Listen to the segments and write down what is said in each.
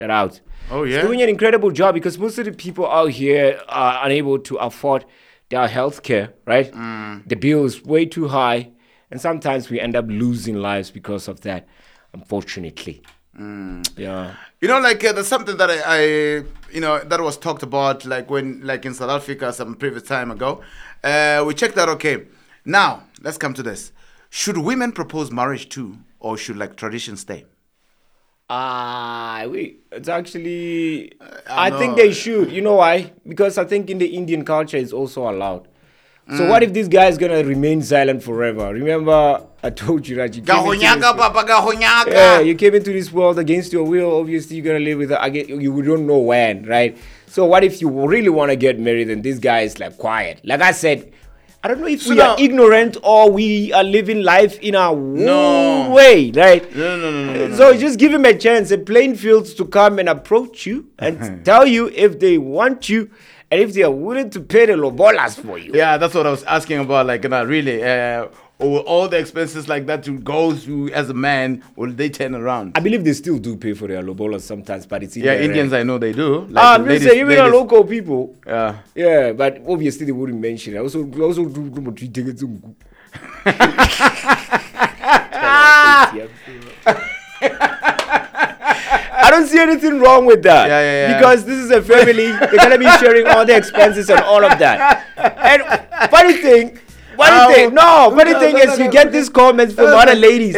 that out. Oh, It's yeah? doing an incredible job because most of the people out here are unable to afford their health care, right? The bill is way too high, and sometimes we end up losing lives because of that, unfortunately. Yeah. You know, like there's something that I that was talked about, like when, like in South Africa, some previous time ago. We checked out. Okay, now let's come to this. Should women propose marriage too, or should like tradition stay? It's actually, I think they should. You know why? Because I think in the Indian culture, it's also allowed. So what if this guy is gonna remain silent forever? Remember, I told you that you came into this world. Yeah, you came into this world against your will. Obviously, you're gonna live with it. You don't know when, right? So what if you really want to get married and this guy is like quiet? Like I said, I don't know if we are ignorant or we are living life in our own way, right? No. So just give him a chance, a playing field to come and approach you and tell you if they want you and if they are willing to pay the lobolas for you. Yeah, that's what I was asking about. Like, really, all the expenses like that to go through as a man, will they turn around? I believe they still do pay for their lobolas sometimes, but it's Yeah, Indians, I know they do. Like I'm just saying, even our local people. Yeah. Yeah, but obviously they wouldn't mention it. Also do tickets. I don't see anything wrong with that. Yeah. Because this is a family. They're going to be sharing all the expenses and all of that. And funny thing is you get these comments from other ladies.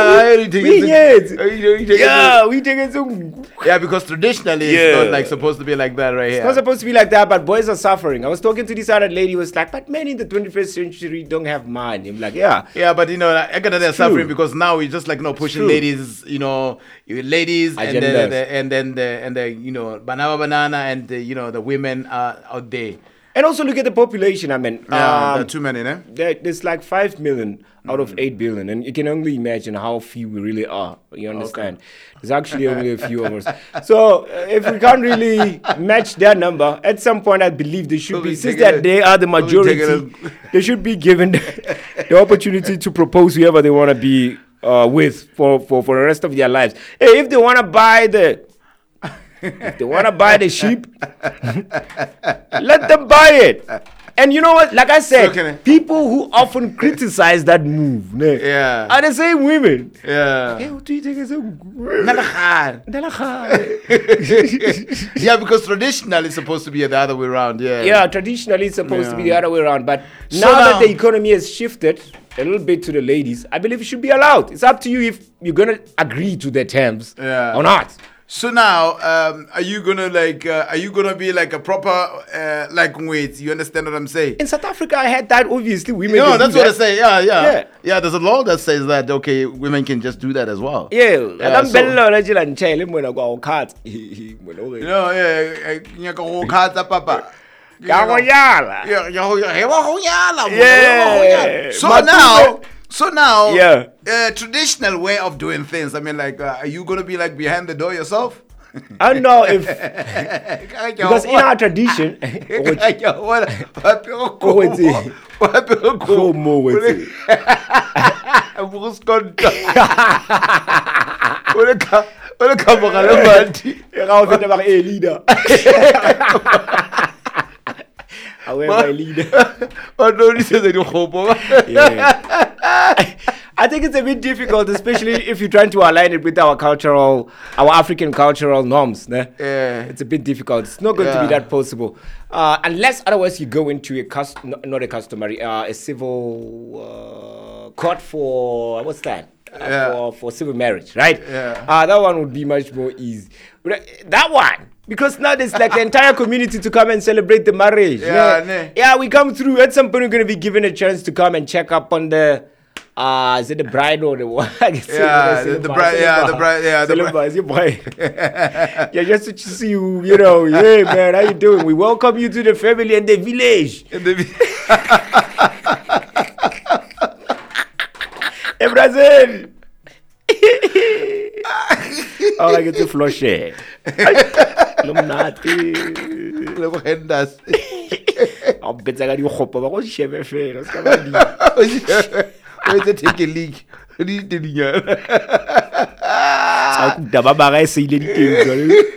Yeah, because traditionally it's not like supposed to be like that right here. It's not supposed to be like that, but boys are suffering. I was talking to this other lady who was like, but men in the 21st century don't have money. I'm like, yeah. Yeah, but they're suffering because now we're just like pushing ladies, ladies and then the banana and the women are out there. And also look at the population. I mean, there are too many, eh? There's like 5 million out of 8 billion, and you can only imagine how few we really are. You understand? Okay. There's actually only a few of us. So if we can't really match their number, at some point I believe they should be, since that they are the majority, they should be given the opportunity to propose whoever they want to be with for the rest of their lives. Hey, if they want to buy the sheep, let them buy it. And you know what? Like I said, people who often criticize that move are the same women. Yeah. Hey, what do you think is Yeah, because traditionally it's supposed to be the other way around. Yeah, traditionally it's supposed to be the other way around. But now that the economy has shifted a little bit to the ladies, I believe it should be allowed. It's up to you if you're going to agree to the terms or not. So now, are you gonna be like a proper wait? You understand what I'm saying? In South Africa, I had that. Obviously, women. No, that's what I say. Yeah. There's a law that says that women can just do that as well. So now, traditional way of doing things. I mean, are you gonna be behind the door yourself? I don't know if because in our tradition, I think it's a bit difficult, especially if you're trying to align it with our African cultural norms. It's a bit difficult. It's not going to be that possible. Unless otherwise you go into a civil court for, what's that? For civil marriage, right? That one would be much more easy. But that one, because now there's the entire community to come and celebrate the marriage. We come through. At some point, we're going to be given a chance to come and check up on the, is it the bride or the what? The bride. Is your boy? Just to see you, hey man, how you doing? We welcome you to the family and the village. Hey, Brazil. Oh, I get to flush it. I'll bet I got you hop over. What's your favorite? Take a leak. It's Ba bang ga e seile diteng jwale.